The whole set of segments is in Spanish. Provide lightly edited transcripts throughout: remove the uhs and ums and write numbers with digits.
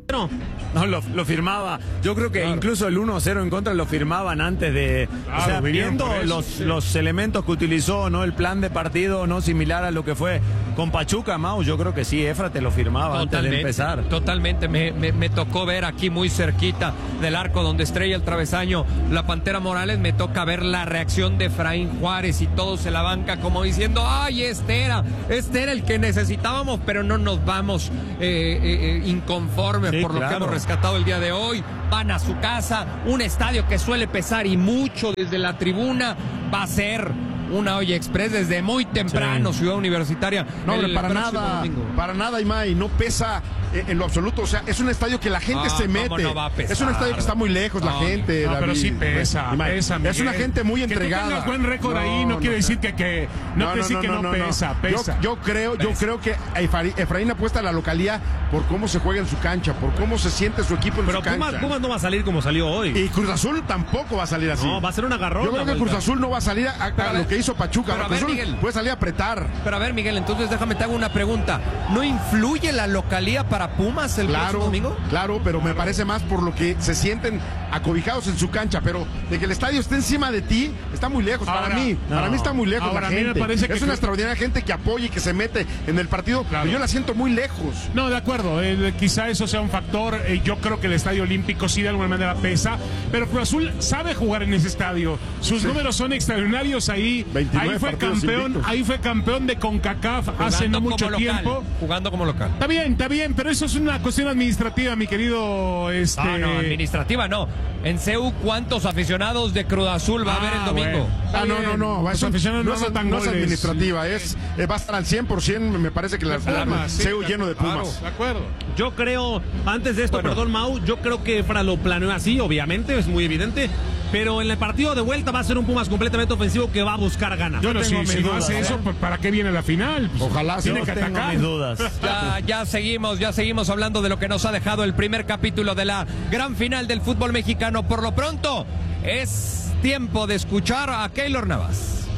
No, lo firmaba. Yo creo que incluso el 1-0 en contra lo firmaban antes de... Claro, o sea, viendo sí. los elementos que utilizó, ¿no? El plan de partido, ¿no? Similar a lo que fue con Pachuca, Mau, yo creo que sí, Efra te lo firmaba antes de empezar. Totalmente, me tocó ver aquí muy cerquita del arco donde estrella el travesaño la Pantera Morales, me toca ver la reacción de Efraín Juárez y todos en la banca como diciendo, ay, este era el que necesitábamos, pero no nos vamos inconformes por lo que hemos rescatado el día de hoy. Van a su casa, un estadio que suele pesar y mucho desde la tribuna, va a ser una olla express desde muy temprano, Ciudad Universitaria. No, hombre, para nada, Imai, no pesa en lo absoluto. O sea, es un estadio que la gente se mete. No va a pesar? Es un estadio que está muy lejos, la gente. No, David, pero sí pesa, pesa, Miguel. Es una gente muy entregada. Que tú tengas buen récord ahí no quiere decir que no pesa. Yo creo que Efraín apuesta a la localía por cómo se juega en su cancha, por cómo se siente su equipo en su cancha. Pero Pumas no va a salir como salió hoy. Y Cruz Azul tampoco va a salir así. No, va a ser un agarrón. Yo creo que Cruz Azul no va a salir a lo que hizo Pachuca. Pero a Cruz ver, Azul Miguel, puede salir a apretar. Pero a ver, Miguel, entonces déjame te hago una pregunta. ¿No influye la localía para Pumas el próximo domingo? Claro, pero me parece más por lo que se sienten acobijados en su cancha, pero de que el estadio esté encima de ti, está muy lejos. Para mí está muy lejos la gente. Me parece que es una extraordinaria gente que apoya y que se mete en el partido, pero yo la siento muy lejos. No, de acuerdo, quizá eso sea un factor. Yo creo que el Estadio Olímpico sí de alguna manera pesa, pero Cruz Azul sabe jugar en ese estadio. Sus números son extraordinarios ahí. Ahí fue campeón de CONCACAF hace no mucho tiempo. Jugando como local. Está bien, pero eso es una cuestión administrativa, mi querido. No, administrativa no. En CEU, ¿cuántos aficionados de Cruz Azul va a haber el domingo? No. Los aficionados no es administrativa, va a estar al 100%, me parece que la CEU lleno de Pumas. Claro, de acuerdo. Yo creo, antes de esto, perdón, Mau, yo creo que Efra lo planeó así, obviamente, es muy evidente. Pero en el partido de vuelta va a ser un Pumas completamente ofensivo que va a buscar ganar. Yo no sé, si no hace eso, ¿para qué viene la final? Ojalá tiene que atacar. Mis dudas. Ya seguimos hablando de lo que nos ha dejado el primer capítulo de la gran final del fútbol mexicano. Por lo pronto, es tiempo de escuchar a Keylor Navas.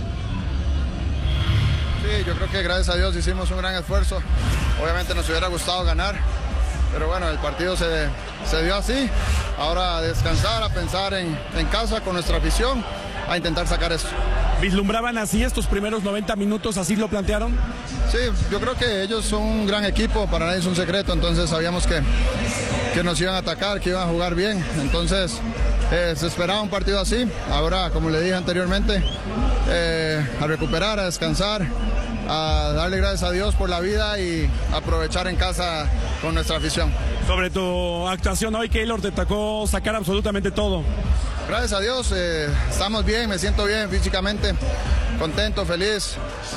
Sí, yo creo que gracias a Dios hicimos un gran esfuerzo. Obviamente nos hubiera gustado ganar, pero bueno, el partido se dio así. Ahora a descansar, a pensar en casa con nuestra afición, a intentar sacar esto. ¿Vislumbraban así estos primeros 90 minutos? ¿Así lo plantearon? Sí, yo creo que ellos son un gran equipo, para nadie es un secreto, entonces sabíamos que nos iban a atacar, que iban a jugar bien, entonces se esperaba un partido así. Ahora, como le dije anteriormente, a recuperar, a descansar, a darle gracias a Dios por la vida y aprovechar en casa con nuestra afición. Sobre tu actuación hoy, Keylor, te tocó sacar absolutamente todo. Gracias a Dios, estamos bien, me siento bien físicamente, contento, feliz,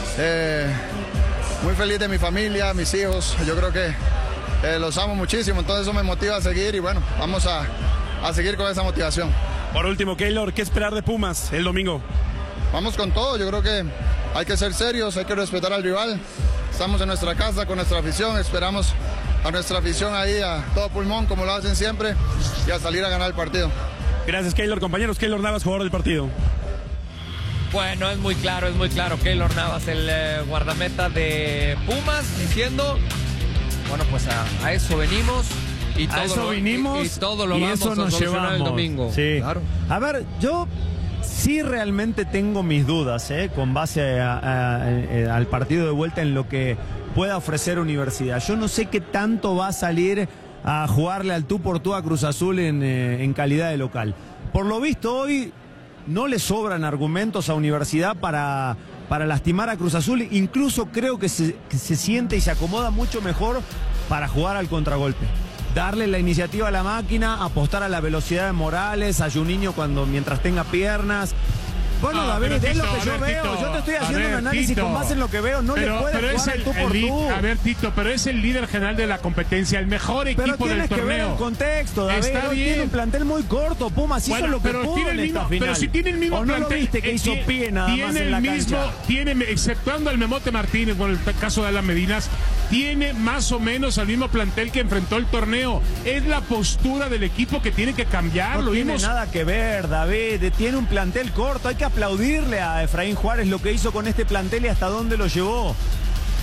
muy feliz de mi familia, mis hijos. Yo creo que los amo muchísimo, entonces eso me motiva a seguir y bueno, vamos a seguir con esa motivación. Por último, Keylor, ¿qué esperar de Pumas el domingo? Vamos con todo, yo creo que hay que ser serios, hay que respetar al rival. Estamos en nuestra casa con nuestra afición, esperamos a nuestra afición ahí a todo pulmón como lo hacen siempre y a salir a ganar el partido. Gracias, Keylor. Compañeros, Keylor Navas, jugador del partido. Bueno, es muy claro, Keylor Navas, el guardameta de Pumas, diciendo, bueno, pues a eso venimos. Y todo a eso vinimos y todo lo vamos eso a nos solucionar llevamos. el domingo. Sí. Claro. A ver, yo sí realmente tengo mis dudas, con base al partido de vuelta en lo que pueda ofrecer Universidad. Yo no sé qué tanto va a salir a jugarle al tú por tú a Cruz Azul en calidad de local. Por lo visto hoy no le sobran argumentos a Universidad para lastimar a Cruz Azul. Incluso creo que se siente y se acomoda mucho mejor para jugar al contragolpe. Darle la iniciativa a la máquina, apostar a la velocidad de Morales, a Juninho mientras tenga piernas. Bueno, David, es lo que yo veo. Yo te estoy haciendo un análisis con base en lo que veo. No le puedes jugar tú por tú. A ver, Tito, pero es el líder general de la competencia, el mejor equipo del torneo. Pero tienes que ver el contexto, David. Está bien. Tiene un plantel muy corto. Pumas hizo lo que pudo en esta final. Pero si tiene el mismo ¿O no plantel, lo viste que hizo pie nada más en la cancha? Exceptuando al Memote Martínez, por el caso de Alan Medinas, tiene más o menos al mismo plantel que enfrentó el torneo. Es la postura del equipo que tiene que cambiar. No tiene nada que ver, David. Tiene un plantel corto. Hay que aplaudirle a Efraín Juárez lo que hizo con este plantel y hasta dónde lo llevó.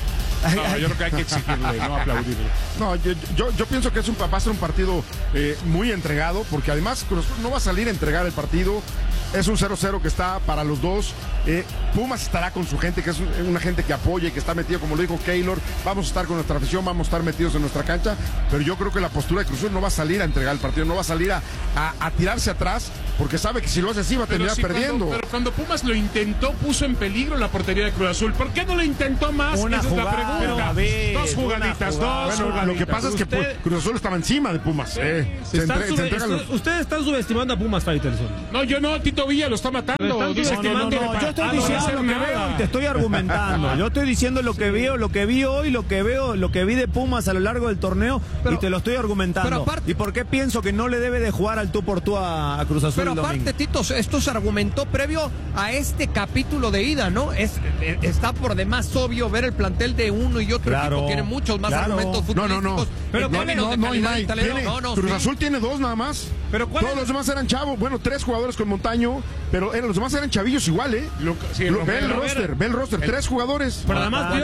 No, yo creo que hay que exigirle, no aplaudirle. No, yo pienso que va a ser un partido muy entregado, porque además Cruz Azul no va a salir a entregar el partido. Es un 0-0 que está para los dos. Pumas estará con su gente, que es una gente que apoya y que está metido, como lo dijo Keylor. Vamos a estar con nuestra afición, vamos a estar metidos en nuestra cancha, pero yo creo que la postura de Cruz Azul no va a salir a entregar el partido, no va a salir a tirarse atrás, porque sabe que si lo hace así va a terminar perdiendo. Pero cuando Pumas lo intentó, puso en peligro la portería de Cruz Azul. ¿Por qué no lo intentó más? Esa es la pregunta. Dos jugaditas. Lo que pasa es que Cruz Azul estaba encima de Pumas. Ustedes están subestimando a Pumas, Faitelson. No, yo no, Tito Villa lo está matando. Yo estoy diciendo lo que veo y te estoy argumentando. Yo estoy diciendo lo que veo, lo que vi hoy, lo que vi de Pumas a lo largo del torneo, y te lo estoy argumentando. ¿Y por qué pienso que no le debe de jugar al tú por tú a Cruz Azul? Pero aparte, Tito, esto se argumentó previo a este capítulo de ida, ¿no? Está por demás obvio ver el plantel de uno y otro equipo. Tiene muchos más argumentos futbolísticos. No. Pero Cruz Azul tiene dos nada más. Pero todos los demás eran chavos. Bueno, 3 jugadores con Montaño, pero los demás eran chavillos igual, ¿eh? Ve el roster, 3 jugadores. Pero además,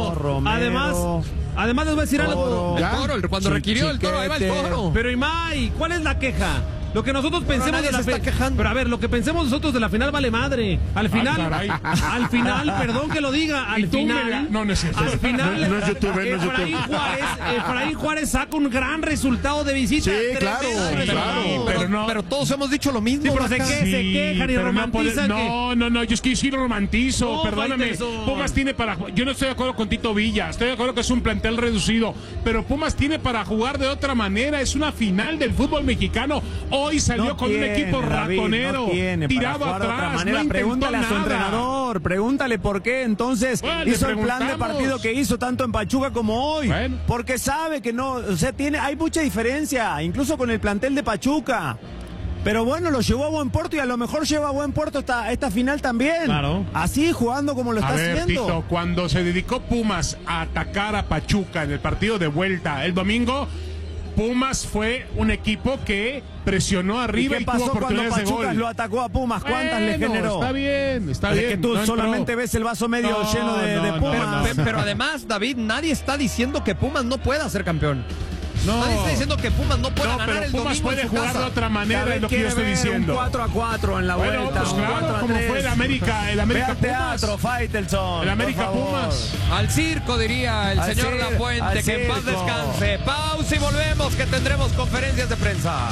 además les voy a decir algo. El Toro, cuando requirió el Toro, ahí va el Toro. Pero Imai, ¿cuál es la queja? Lo que nosotros pensemos de la final. Pero a ver, lo que pensemos nosotros de la final vale madre. Al final, perdón que lo diga, al final. No es cierto. Al final, no es YouTube. Efraín Juárez saca un gran resultado de visita. Sí, claro. Pero todos hemos dicho lo mismo. Sí, pero se quejan y romantizan. No, yo es que sí lo romantizo. No, perdóname. Pumas tiene para. Yo no estoy de acuerdo con Tito Villa. Estoy de acuerdo que es un plantel reducido. Pero Pumas tiene para jugar de otra manera. Es una final del fútbol mexicano. Hoy salió con un equipo ratonero, tirado atrás, no pregúntale a su entrenador, pregúntale por qué entonces hizo el plan de partido que hizo tanto en Pachuca como hoy. Bueno. Porque sabe que no, o sea, hay mucha diferencia, incluso con el plantel de Pachuca. Pero bueno, lo llevó a buen puerto y a lo mejor lleva a buen puerto esta final también. Claro. Así, jugando como lo está haciendo. Tito, cuando se dedicó Pumas a atacar a Pachuca en el partido de vuelta el domingo, Pumas fue un equipo que presionó arriba y tuvo oportunidades de gol. Pachuca lo atacó a Pumas? ¿Cuántas le generó? Está bien. Es que tú solamente ves el vaso medio lleno de Pumas. Pero además, David, nadie está diciendo que Pumas no pueda ser campeón. Nadie está diciendo que Pumas no pueda ganar el Pumas domingo puede en su jugar casa. de otra manera, es lo que yo estoy diciendo. 4-4 en la vuelta. Pues claro, como fue el América Pumas. Teatro, Faitelson. El América Pumas. Al circo, diría el señor Lafuente, que en paz descanse. Pausa y volvemos, que tendremos conferencias de prensa.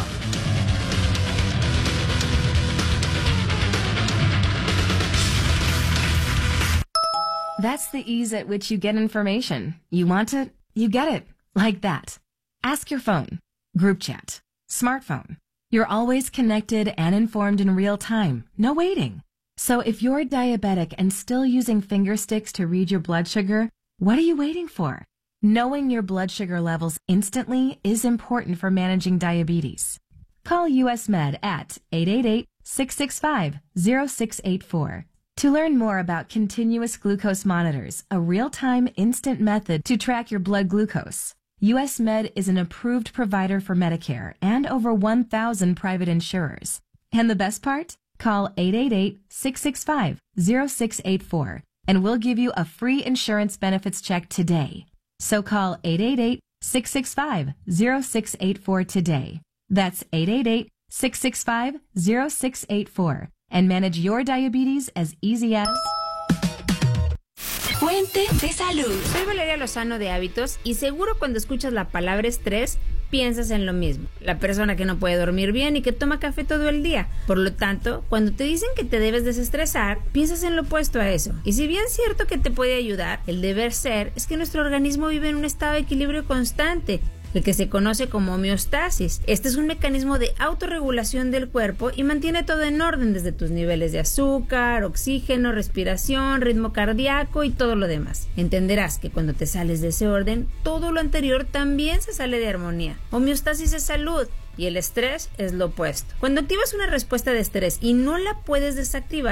That's the ease at which you get information. You want it, you get it. Like that. Ask your phone. Group chat. Smartphone. You're always connected and informed in real time. No waiting. So if you're diabetic and still using finger sticks to read your blood sugar, what are you waiting for? Knowing your blood sugar levels instantly is important for managing diabetes. Call US Med at 888-665-0684. To learn more about continuous glucose monitors, a real-time instant method to track your blood glucose. US Med is an approved provider for Medicare and over 1,000 private insurers. And the best part? Call 888-665-0684 and we'll give you a free insurance benefits check today. So call 888-665-0684 today. That's 888-665-0684 and manage your diabetes as easy as... Fuente de salud. Soy Valeria Lozano de Hábitos y seguro cuando escuchas la palabra estrés piensas en lo mismo. La persona que no puede dormir bien y que toma café todo el día. Por lo tanto, cuando te dicen que te debes desestresar, piensas en lo opuesto a eso. Y si bien es cierto que te puede ayudar, el deber ser es que nuestro organismo vive en un estado de equilibrio constante, el que se conoce como homeostasis. Este es un mecanismo de autorregulación del cuerpo y mantiene todo en orden, desde tus niveles de azúcar, oxígeno, respiración, ritmo cardíaco y todo lo demás. Entenderás que cuando te sales de ese orden, todo lo anterior también se sale de armonía. Homeostasis es salud y el estrés es lo opuesto. Cuando activas una respuesta de estrés y no la puedes desactivar,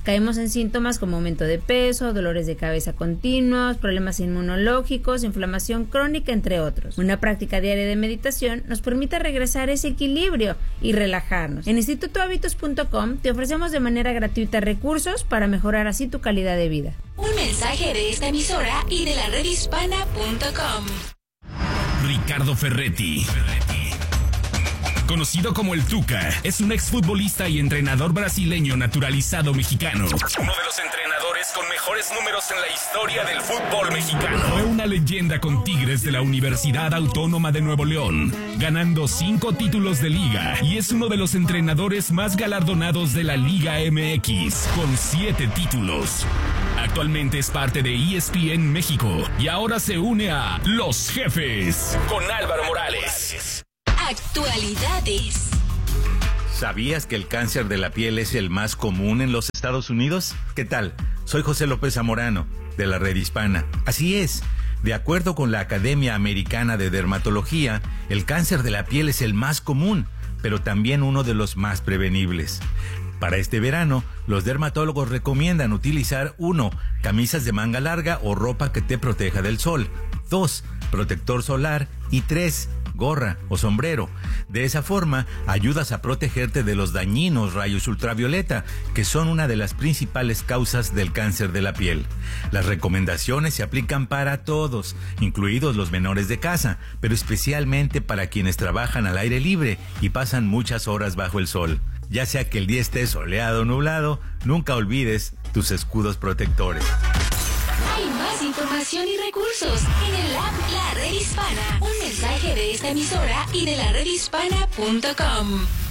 Caemos en síntomas como aumento de peso, dolores de cabeza continuos, problemas inmunológicos, inflamación crónica, entre otros. Una práctica diaria de meditación nos permite regresar a ese equilibrio y relajarnos. En institutohabitus.com te ofrecemos de manera gratuita recursos para mejorar así tu calidad de vida. Un mensaje de esta emisora y de la redhispana.com. Ricardo Ferretti, conocido como el Tuca, es un exfutbolista y entrenador brasileño naturalizado mexicano. Uno de los entrenadores con mejores números en la historia del fútbol mexicano. Fue una leyenda con Tigres de la Universidad Autónoma de Nuevo León, ganando 5 títulos de liga, y es uno de los entrenadores más galardonados de la Liga MX, con 7 títulos. Actualmente es parte de ESPN México y ahora se une a Los Jefes con Álvaro Morales. Actualidades. ¿Sabías que el cáncer de la piel es el más común en los Estados Unidos? ¿Qué tal? Soy José López Zamorano, de la Red Hispana. Así es. De acuerdo con la Academia Americana de Dermatología, el cáncer de la piel es el más común, pero también uno de los más prevenibles. Para este verano, los dermatólogos recomiendan utilizar 1. Camisas de manga larga o ropa que te proteja del sol. 2. Protector solar. Y 3. Gorra o sombrero. De esa forma, ayudas a protegerte de los dañinos rayos ultravioleta, que son una de las principales causas del cáncer de la piel. Las recomendaciones se aplican para todos, incluidos los menores de casa, pero especialmente para quienes trabajan al aire libre y pasan muchas horas bajo el sol. Ya sea que el día esté soleado o nublado, nunca olvides tus escudos protectores. Hay más información y recursos en el app La Red Hispana. Un mensaje de esta emisora y de la redhispana.com.